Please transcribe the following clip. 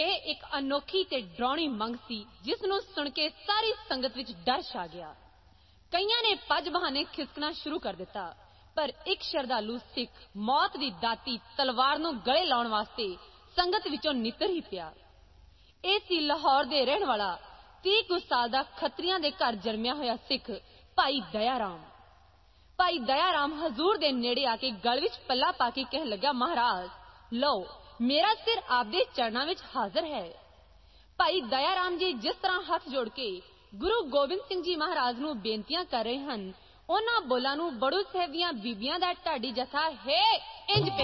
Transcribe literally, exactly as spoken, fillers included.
ਇਹ ਇੱਕ ਅਨੋਖੀ ਤੇ ਡਰਾਉਣੀ ਮੰਗ ਸੀ ਜਿਸ ਨੂੰ ਸੁਣ ਕੇ ਸਾਰੀ ਸੰਗਤ ਵਿੱਚ ਡਰ ਛਾ ਗਿਆ। ਕਈਆਂ ਨੇ ਪੱਜ ਬਹਾਨੇ ਖਿਸਕਣਾ ਸ਼ੁਰੂ ਕਰ ਦਿੱਤਾ, ਪਰ ਇੱਕ ਸ਼ਰਧਾਲੂ ਸਿੱਖ ਮੌਤ ਦੀ ਦਾਤੀ ਤਲਵਾਰ ਨੂੰ ਗਲੇ ਲਾਉਣ ਵਾਸਤੇ ਸੰਗਤ ਵਿੱਚੋਂ ਨਿੱਤਰ ਹੀ ਪਿਆ। ਇਹ ਸੀ ਲਾਹੌਰ ਦੇ ਰਹਿਣ ਵਾਲਾ ਤੀਹ ਕੁ ਸਾਲ ਦਾ ਖੱਤਰੀਆਂ ਦੇ ਘਰ ਜਨਮਿਆ ਹੋਇਆ ਸਿੱਖ ਭਾਈ ਦਇਆ ਰਾਮ। ਭਾਈ ਦਇਆ ਰਾਮ ਹਜ਼ੂਰ ਦੇ ਨੇੜੇ ਆ ਕੇ ਗਲ ਵਿੱਚ ਪੱਲਾ ਪਾ ਕੇ ਕਹਿਣ ਲੱਗਾ, ਮਹਾਰਾਜ ਲਓ, ਮੇਰਾ ਸਿਰ ਆਪਦੇ ਚਰਨਾਂ ਵਿੱਚ ਹਾਜ਼ਰ ਹੈ। ਭਾਈ ਦਇਆ ਰਾਮ ਜੀ ਜਿਸ ਤਰ੍ਹਾਂ ਹੱਥ ਜੋੜ ਕੇ ਗੁਰੂ ਗੋਬਿੰਦ ਸਿੰਘ ਜੀ ਮਹਾਰਾਜ ਨੂੰ ਬੇਨਤੀਆਂ ਕਰ ਰਹੇ ਹਨ, ਉਹਨਾਂ ਬੋਲਾਂ ਨੂੰ ਬੜੂ ਸਾਹਿਬ ਦੀਆਂ ਬੀਬੀਆਂ ਦਾ ਢਾਡੀ ਜਥਾ ਹੈ ਇੰਜ